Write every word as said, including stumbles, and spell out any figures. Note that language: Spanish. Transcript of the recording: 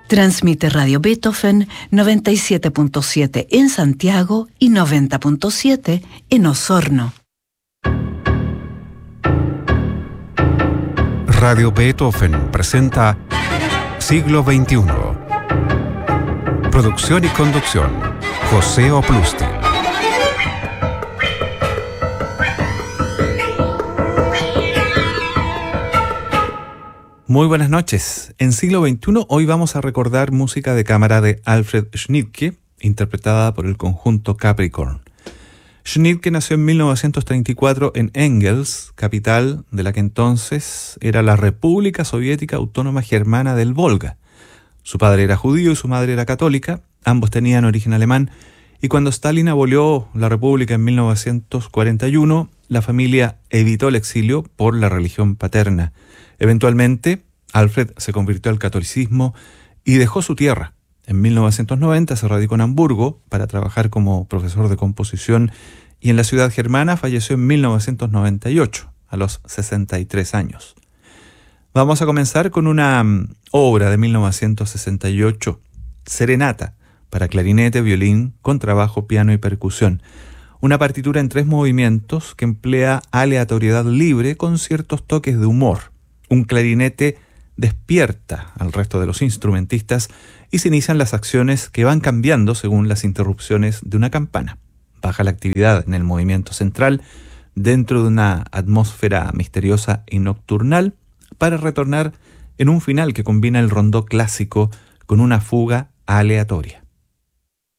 Transmite Radio Beethoven noventa y siete punto siete en Santiago y noventa punto siete en Osorno. Radio Beethoven presenta Siglo veintiuno. Producción y conducción, José Oplustil. Muy buenas noches. En Siglo veintiuno hoy vamos a recordar música de cámara de Alfred Schnittke, interpretada por el conjunto Capricorn. Schnittke nació en mil novecientos treinta y cuatro en Engels, capital de la que entonces era la República Soviética Autónoma Germana del Volga. Su padre era judío y su madre era católica, ambos tenían origen alemán, y cuando Stalin abolió la República en mil novecientos cuarenta y uno, la familia evitó el exilio por la religión paterna. Eventualmente, Alfred se convirtió al catolicismo y dejó su tierra. En mil novecientos noventa se radicó en Hamburgo para trabajar como profesor de composición y en la ciudad germana falleció en mil novecientos noventa y ocho, a los sesenta y tres años. Vamos a comenzar con una um, obra de mil novecientos sesenta y ocho, Serenata, para clarinete, violín, contrabajo, piano y percusión. Una partitura en tres movimientos que emplea aleatoriedad libre con ciertos toques de humor. Un clarinete despierta al resto de los instrumentistas y se inician las acciones que van cambiando según las interrupciones de una campana. Baja la actividad en el movimiento central dentro de una atmósfera misteriosa y nocturnal para retornar en un final que combina el rondó clásico con una fuga aleatoria.